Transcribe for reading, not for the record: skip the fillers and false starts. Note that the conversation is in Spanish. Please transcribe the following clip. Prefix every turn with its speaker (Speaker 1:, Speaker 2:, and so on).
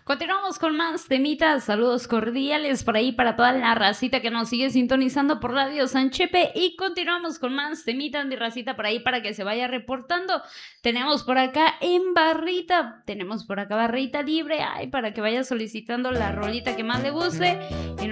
Speaker 1: Continuamos con más temitas, saludos cordiales por ahí para toda la racita que nos sigue sintonizando por Radio Sanchepe y continuamos con más temitas, mi racita por ahí para que se vaya reportando. Tenemos por acá barrita libre, ay, para que vaya solicitando la rolita que más le guste y